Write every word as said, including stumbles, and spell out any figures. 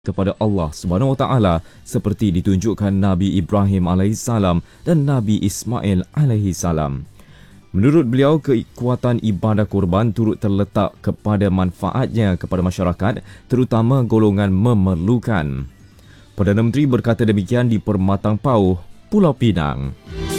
kepada Allah Subhanahu Wa Taala seperti ditunjukkan Nabi Ibrahim alaihissalam dan Nabi Ismail alaihissalam. Menurut beliau, kekuatan ibadah kurban turut terletak kepada manfaatnya kepada masyarakat, terutama golongan memerlukan. Perdana Menteri berkata demikian di Permatang Pauh, Pulau Pinang.